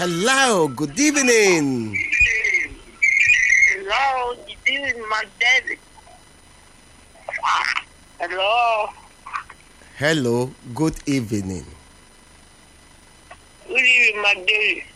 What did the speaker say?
Hello, good evening. Hello, good evening, my daddy. Hello. Hello, good evening. Good evening, my daddy.